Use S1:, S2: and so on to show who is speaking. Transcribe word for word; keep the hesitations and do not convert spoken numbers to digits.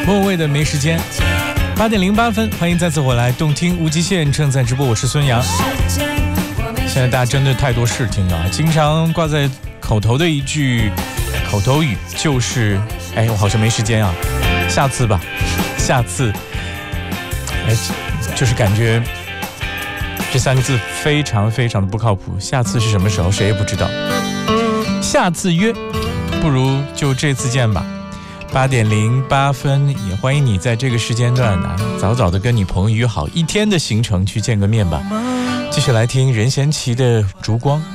S1: 莫文蔚的没时间。八点零八分，欢迎再次回来，动听无极限正在直播，我是孙杨。现在大家真的太多事听了，经常挂在口头的一句口头语就是哎，我好像没时间啊，下次吧，下次。哎，就是感觉这三个字非常非常的不靠谱，下次是什么时候谁也不知道，下次约不如就这次见吧。八点零八分，也欢迎你在这个时间段呢、啊，早早的跟你朋友约好一天的行程去见个面吧。继续来听任贤齐的《烛光》。